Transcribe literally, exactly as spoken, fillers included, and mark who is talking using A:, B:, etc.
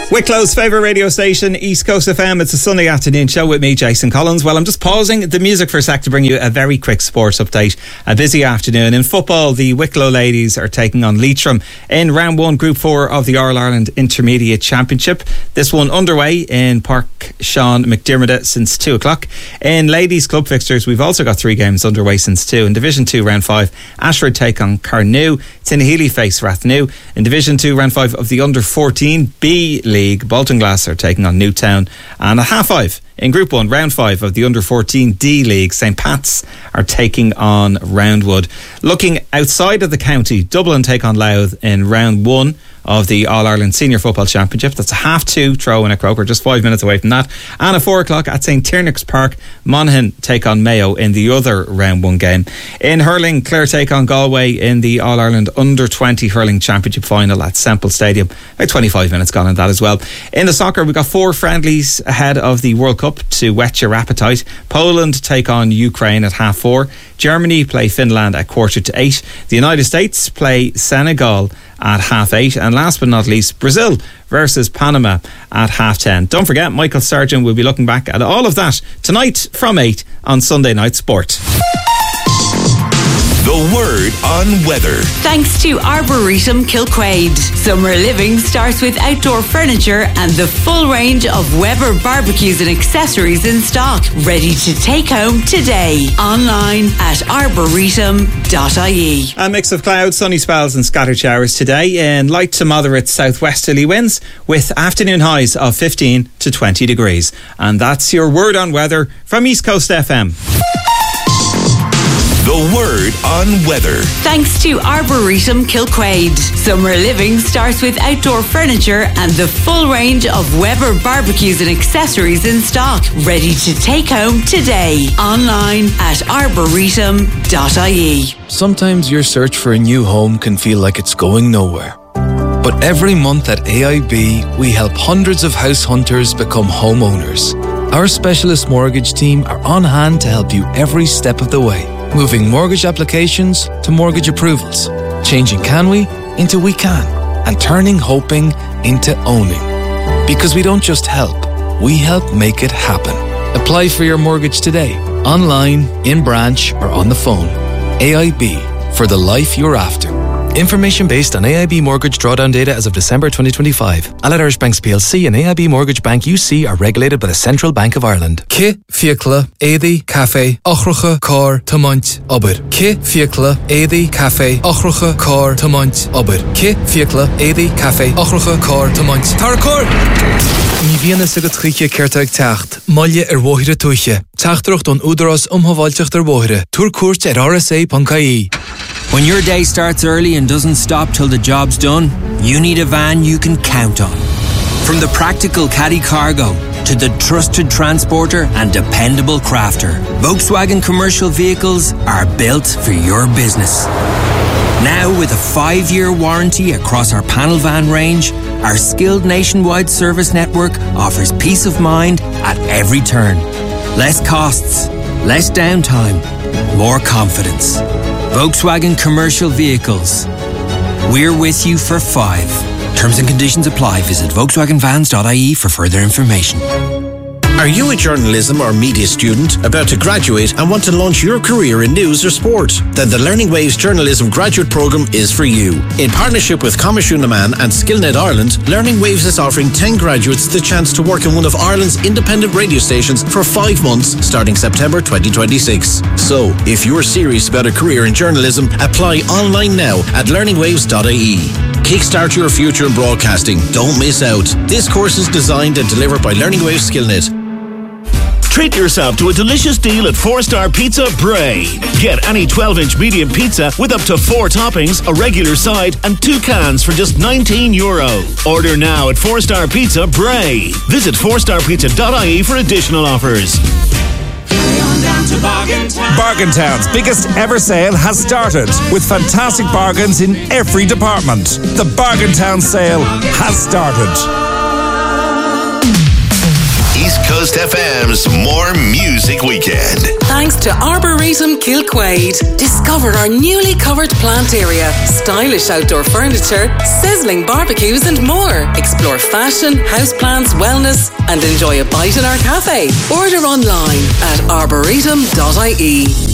A: Wicklow's favourite radio station, East Coast F M. It's a Sunday afternoon show with me, Jason Collins. Well, I'm just pausing the music for a sec to bring you a very quick sports update. A busy afternoon. In football, the Wicklow ladies are taking on Leitrim in round one, group four of the All-Ireland Intermediate Championship. This one underway in Park Sean McDermott since two o'clock. In ladies club fixtures, we've also got three games underway since two. In Division two, round five, Ashford take on Carnew. Tinahely face Rathnew. In Division two, round five of the under fourteen B League, Bolton Glass are taking on Newtown. And at half five in Group one, round five of the under fourteen D League, St Pat's are taking on Roundwood. Looking outside of the county, Dublin take on Louth in round one of the All-Ireland Senior Football Championship. That's a half two throw in a Croker, just five minutes away from that. And at four o'clock at St Tiernack's Park, Monaghan take on Mayo in the other round one game. In hurling, Clare take on Galway in the All-Ireland Under twenty Hurling Championship final at Semple Stadium. About twenty-five minutes gone on that as well. In the soccer, we've got four friendlies ahead of the World Cup to whet your appetite. Poland take on Ukraine at half four. Germany play Finland at quarter to eight. The United States play Senegal at half eight. And last but not least, Brazil versus Panama at half ten. Don't forget, Michael Sargent will be looking back at all of that tonight from eight on Sunday Night Sport.
B: The word on weather.
C: Thanks to Arboretum Kilquade. Summer living starts with outdoor furniture and the full range of Weber barbecues and accessories in stock. Ready to take home today. Online at arboretum dot I E.
A: A mix of clouds, sunny spells and scattered showers today, and light to moderate southwesterly winds with afternoon highs of fifteen to twenty degrees. And that's your word on weather from East Coast F M.
B: The word on weather.
C: Thanks to Arboretum Kilquade. Summer living starts with outdoor furniture and the full range of Weber barbecues and accessories in stock. Ready to take home today. Online at arboretum dot I E.
D: Sometimes your search for a new home can feel like it's going nowhere. But every month at A I B, we help hundreds of house hunters become homeowners. Our specialist mortgage team are on hand to help you every step of the way. Moving mortgage applications to mortgage approvals. Changing can we into we can. And turning hoping into owning. Because we don't just help, we help make it happen. Apply for your mortgage today. Online, in branch or on the phone. A I B, for the life you're after. Information based on A I B mortgage drawdown data as of December twenty twenty-five. Allied Irish Banks P L C and A I B Mortgage Bank U C are regulated by the Central Bank of Ireland. Ki, fiacla, édi, cafe, ochracha, car, tamant, ober. Ki, fiacla, édi, cafe, ochracha, car, tamant, ober. Ki, fiacla, édi, cafe, ochracha, car, tamant. Tarcor! Ní bhíonna sa go tríche ceirteag teacht, maille ar bmhóithre tuaiche. Teachtarocht don údaras umhaváilteach ar bmhóithre. Túr cuairt ar R S A dot I E.
E: When your day starts early and doesn't stop till the job's done, you need a van you can count on. From the practical caddy cargo to the trusted transporter and dependable crafter, Volkswagen commercial vehicles are built for your business. Now with a five-year warranty across our panel van range, our skilled nationwide service network offers peace of mind at every turn. Less costs, less downtime, more confidence. Volkswagen Commercial Vehicles. We're with you for five. Terms and conditions apply. Visit Volkswagen Vans dot I E for further information.
F: Are you a journalism or media student about to graduate and want to launch your career in news or sport? Then the Learning Waves Journalism Graduate Programme is for you. In partnership with Coimisiún na Man and Skillnet Ireland, Learning Waves is offering ten graduates the chance to work in one of Ireland's independent radio stations for five months starting September twenty twenty-six. So, if you're serious about a career in journalism, apply online now at learning waves dot I E. Kickstart your future in broadcasting. Don't miss out. This course is designed and delivered by Learning Waves Skillnet.
G: Treat yourself to a delicious deal at four star Pizza Bray. Get any twelve inch medium pizza with up to four toppings, a regular side and two cans for just nineteen euro. Order now at four star Pizza Bray. Visit four star pizza dot I E for additional offers.
H: Bargain Town's biggest ever sale has started with fantastic bargains in every department. The Bargain Town sale has started.
B: East Coast F M's More Music Weekend.
I: Thanks to Arboretum Kilquade. Discover our newly covered plant area, stylish outdoor furniture, sizzling barbecues and more. Explore fashion, houseplants, wellness and enjoy a bite in our cafe. Order online at arboretum dot I E.